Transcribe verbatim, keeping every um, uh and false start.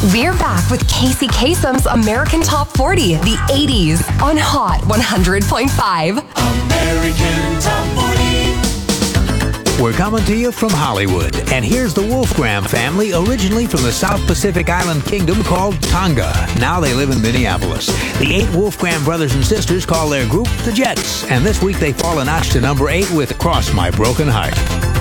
We're back with Casey Kasem's American Top forty, the eighties, on Hot one hundred point five. American Top forty. We're coming to you from Hollywood, and here's the Wolfgram family, originally from the South Pacific Island kingdom called Tonga. Now they live in Minneapolis. The eight Wolfgram brothers and sisters call their group the Jets, and this week they fall a notch to number eight with Cross My Broken Heart.